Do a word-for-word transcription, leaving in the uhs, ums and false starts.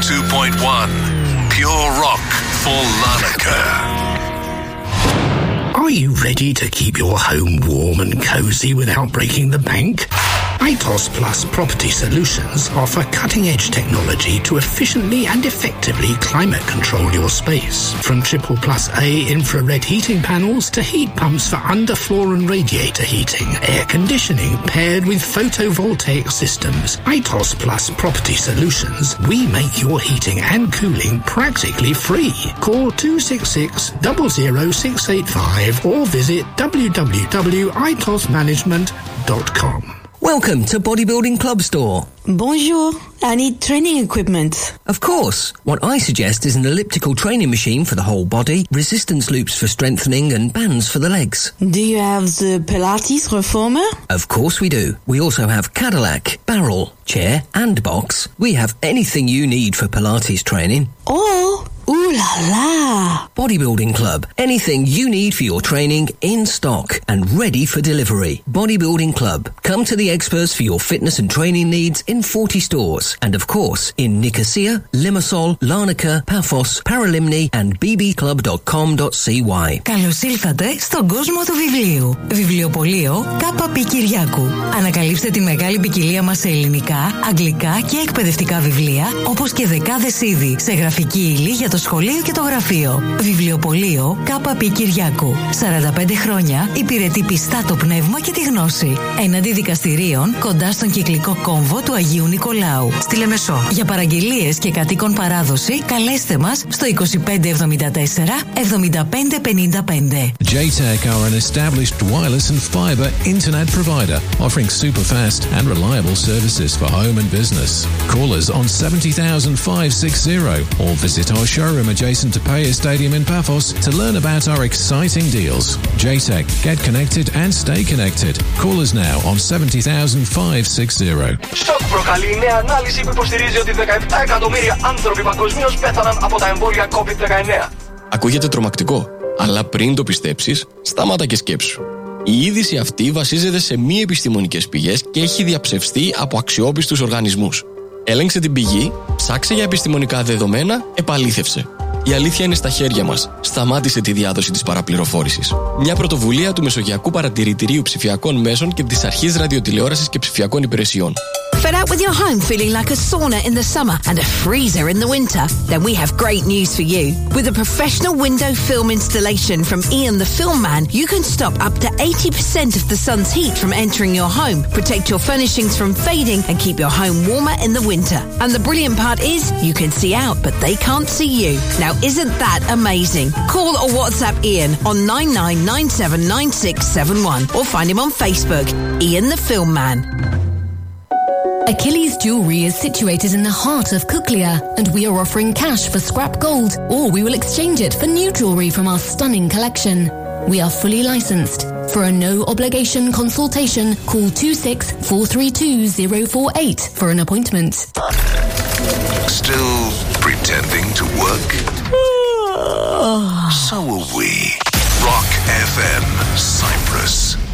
two point one. Pure rock for Larnaca. Are you ready to keep your home warm and cozy without breaking the bank? Itos Plus Property Solutions offer cutting-edge technology to efficiently and effectively climate control your space. From Triple Plus A infrared heating panels to heat pumps for underfloor and radiator heating, air conditioning paired with photovoltaic systems. Itos Plus Property Solutions, we make your heating and cooling practically free. Call two six six, zero zero six eight five or visit w w w dot itos management dot com. Welcome to Bodybuilding Club Store. Bonjour. I need training equipment. Of course. What I suggest is an elliptical training machine for the whole body, resistance loops for strengthening, and bands for the legs. Do you have the Pilates Reformer? Of course we do. We also have Cadillac, barrel, chair, and box. We have anything you need for Pilates training. Oh, ooh la la. Bodybuilding Club. Anything you need for your training in stock and ready for delivery. Bodybuilding Club. Come to the experts for your fitness and training needs in forty stores. And of course, in Nicosia, Limassol, Larnaca, Paphos, Paralimni and b b club dot com dot c y. Καλώς ήλθατε στον κόσμο του βιβλίου. Βιβλιοπωλείο Κάπα Κυριάκου. Ανακαλύψτε τη μεγάλη ποικιλία μας σε ελληνικά, αγγλικά και εκπαιδευτικά βιβλία, όπως και δεκάδες είδη σε γραφική ύλη για το σχολείο και το γραφείο. Βιβλιοπωλείο Κάπα Κυριάκου. σαράντα πέντε χρόνια υπηρετεί πιστά το πνεύμα και τη γνώση. Έναντι δικαστηρίων κοντά στον κυκλικό κόμβο του Αγίου Νικολάου. Στη Λεμεσό. Για παραγγελίες και κατοίκον παράδοση, καλέστε μας στο είκοσι πέντε εβδομήντα τέσσερα εβδομήντα πέντε πενήντα πέντε. J-Tech are an established wireless and fiber internet provider offering super fast and reliable services for home and business. Call us on seventy thousand five sixty or visit our showroom adjacent to Paya Stadium in Paphos to learn about our exciting deals. J-Tech, get connected and stay connected. Call us now on seventy thousand five sixty. Σοκ προκαλεί η νέα ανάλυση που υποστηρίζει ότι δεκαεπτά εκατομμύρια άνθρωποι παγκοσμίως πέθαναν από τα εμβόλια κόβιντ δεκαεννέα. Ακούγεται τρομακτικό, αλλά πριν το πιστέψεις, σταμάτα και σκέψου. Η είδηση αυτή βασίζεται σε μη επιστημονικές πηγές και έχει διαψευστεί από αξιόπιστους οργανισμούς. Έλεγξε την πηγή, ψάξε για επιστημονικά δεδομένα, επαλήθευσε. Η αλήθεια είναι στα χέρια μας. Σταμάτησε τη διάδοση της παραπληροφόρησης. Μια πρωτοβουλία του Μεσογειακού Παρατηρητηρίου Ψηφιακών Μέσων και της Αρχής Ραδιοτηλεόρασης και Ψηφιακών Υπηρεσιών. Fed up with your home feeling like a sauna in the summer and a freezer in the winter? Then we have great news for you. With a professional window film installation from Ian the Film Man, you can stop up to eighty percent of the sun's heat from entering your home, protect your furnishings from fading and keep your home warmer in the winter. And the brilliant part is, you can see out but they can't see you. Now isn't that amazing? Call or WhatsApp Ian on nine nine nine seven nine six seven one or find him on Facebook, Ian the Film Man. Achilles Jewelry is situated in the heart of Kuklia, and we are offering cash for scrap gold, or we will exchange it for new jewelry from our stunning collection. We are fully licensed. For a no-obligation consultation, call two six four three two zero four eight for an appointment. Still pretending to work? So are we. Rock F M, Cyprus.